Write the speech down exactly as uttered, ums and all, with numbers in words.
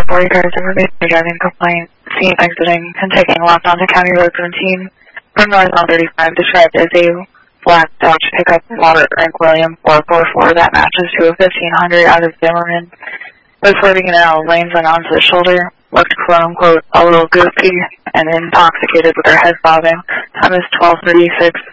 four forty cars have made a driving complaint, seen exiting and taking left onto County Road seventeen from north on thirty-five, described as a black Dodge pickup Robert Frank William four four four that matches to a fifteen hundred out of Zimmerman. Was swerving in out of lanes and onto the shoulder, looked quote-unquote a little goofy and intoxicated with her head bobbing. Time is twelve thirty-six.